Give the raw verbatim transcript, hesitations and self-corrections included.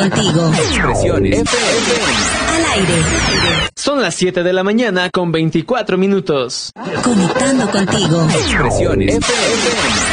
contigo. Expresiones F M. Al aire. Son las siete de la mañana con veinticuatro minutos. Conectando contigo. Expresiones F M.